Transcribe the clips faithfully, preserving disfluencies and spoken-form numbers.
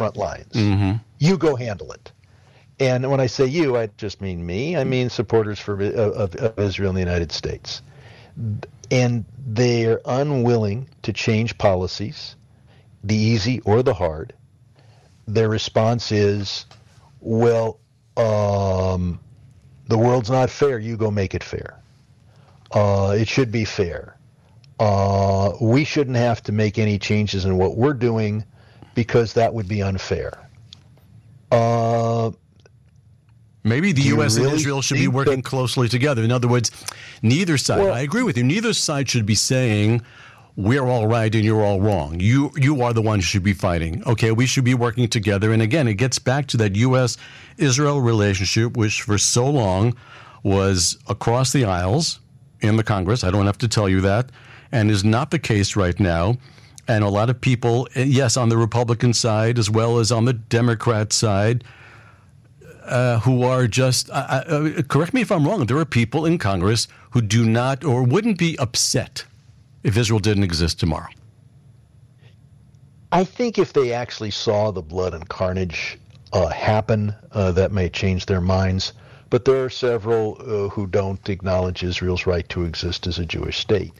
front lines. Mm-hmm. You go handle it. And when I say you, I just mean me. I mean supporters for of, of Israel in the United States. And they're unwilling to change policies, the easy or the hard. Their response is, well, um, the world's not fair. You go make it fair. Uh, it should be fair. Uh, we shouldn't have to make any changes in what we're doing because that would be unfair. Uh, Maybe the U S really and Israel should be working that, closely together. In other words, neither side, well, I agree with you, neither side should be saying, we're all right and you're all wrong. You you are the one who should be fighting. Okay, we should be working together. And again, it gets back to that U S Israel relationship, which for so long was across the aisles in the Congress. I don't have to tell you that. And is not the case right now. And a lot of people, yes, on the Republican side as well as on the Democrat side, Uh, who are just, uh, uh, correct me if I'm wrong, there are people in Congress who do not or wouldn't be upset if Israel didn't exist tomorrow. I think if they actually saw the blood and carnage uh, happen, uh, that may change their minds. But there are several uh, who don't acknowledge Israel's right to exist as a Jewish state.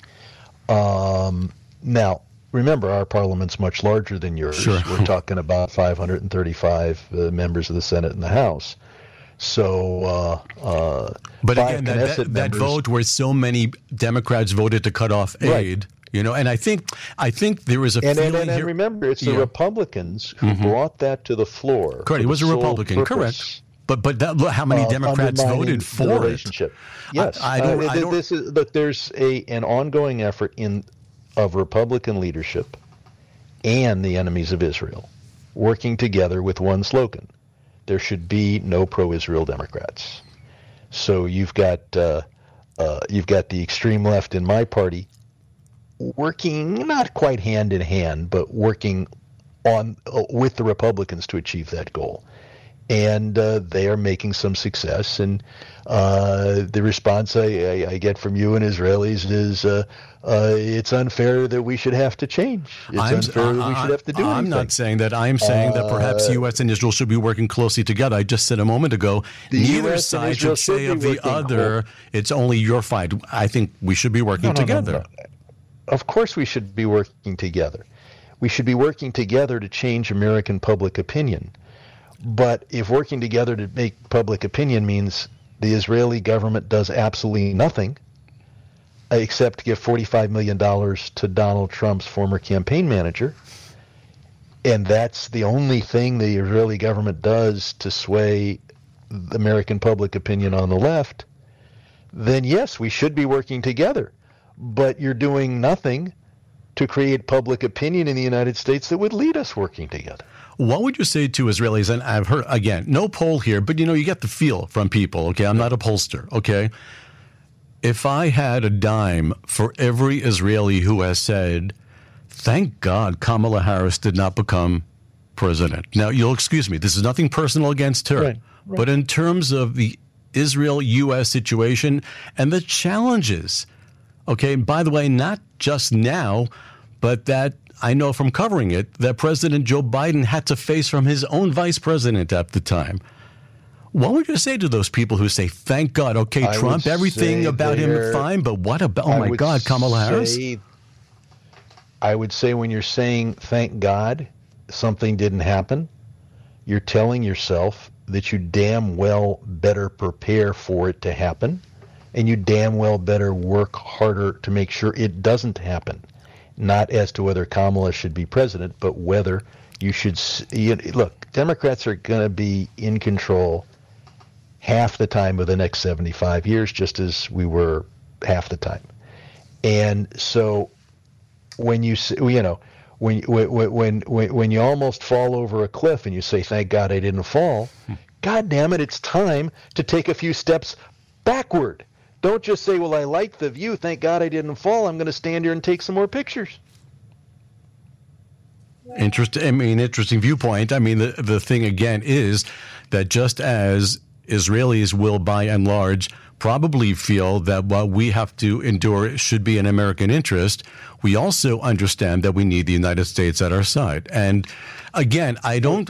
Um, now, remember, our parliament's much larger than yours. Sure. We're talking about five hundred thirty-five uh, members of the Senate and the House. So, uh, uh, but five again, that, that, that members, vote where so many Democrats voted to cut off aid, right. you know, and I think I think there is a and, feeling and, and, here. and remember, it's yeah. the Republicans who mm-hmm. brought that to the floor. Correct. It was a Republican. Correct. But but that, look, how many uh, Democrats voted for the it? Relationship. Yes. I, I don't. Uh, I don't this is look. There's a an ongoing effort in of Republican leadership and the enemies of Israel working together with one slogan: there should be no pro-Israel Democrats. So you've got uh, uh, you've got the extreme left in my party working not quite hand in hand, but working on uh, with the Republicans to achieve that goal. And uh, they are making some success. And uh, the response I, I, I get from you and Israelis is uh, uh, it's unfair that we should have to change. It's I'm, unfair uh, that we should have to do I'm anything. not saying that. I'm saying that perhaps Uh, U S and Israel should be working closely together. I just said a moment ago, The neither U S and side Israel should say should of be the working other, it's only your fight. I think we should be working No, no, no, together. no. Of course we should be working together. We should be working together to change American public opinion. But if working together to make public opinion means the Israeli government does absolutely nothing except give forty-five million dollars to Donald Trump's former campaign manager, and that's the only thing the Israeli government does to sway American public opinion on the left, then yes, we should be working together. But you're doing nothing to create public opinion in the United States that would lead us working together. What would you say to Israelis? And I've heard, again, no poll here, but, you know, you get the feel from people, okay? I'm not a pollster, okay? If I had a dime for every Israeli who has said, thank God Kamala Harris did not become president. Now, you'll excuse me, this is nothing personal against her. Right, right. But in terms of the Israel-U S situation and the challenges, okay, by the way, not just now, but that I know from covering it, that President Joe Biden had to face from his own vice president at the time. What would you say to those people who say, thank God, okay, I Trump, everything about him fine, but what about, oh I my would God, Kamala Harris? say- I would say when you're saying, thank God, something didn't happen, you're telling yourself that you damn well better prepare for it to happen, and you damn well better work harder to make sure it doesn't happen. Not as to whether Kamala should be president, but whether you should s- you, look, Democrats are going to be in control half the time of the next seventy-five years, just as we were half the time. And so when you s- you know when when when when, when you almost fall over a cliff and you say, thank God I didn't fall, God damn it, it's time to take a few steps backward. Don't just say, well, I like the view, thank God I didn't fall, I'm going to stand here and take some more pictures. Interesting. I mean, interesting viewpoint. I mean, the the thing again is that just as Israelis will, by and large, probably feel that what we have to endure should be in American interest, we also understand that we need the United States at our side. And again, I don't